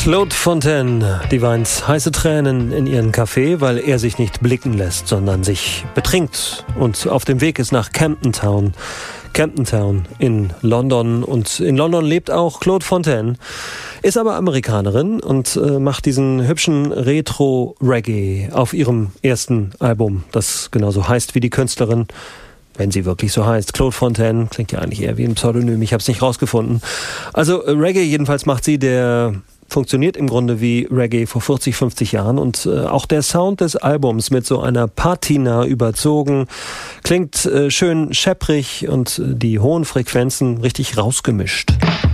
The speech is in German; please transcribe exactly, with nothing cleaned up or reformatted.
Claude Fontaine, die weint heiße Tränen in ihren Kaffee, weil er sich nicht blicken lässt, sondern sich betrinkt und auf dem Weg ist nach Camden Town. Camden Town in London, und in London lebt auch Claude Fontaine, ist aber Amerikanerin und äh, macht diesen hübschen Retro-Reggae auf ihrem ersten Album, das genauso heißt wie die Künstlerin, wenn sie wirklich so heißt. Claude Fontaine klingt ja eigentlich eher wie ein Pseudonym, ich habe es nicht rausgefunden. Also äh, Reggae jedenfalls macht sie, der funktioniert im Grunde wie Reggae vor vierzig, fünfzig Jahren, und äh, auch der Sound des Albums mit so einer Patina überzogen, klingt äh, schön schepprig und äh, die hohen Frequenzen richtig rausgemischt.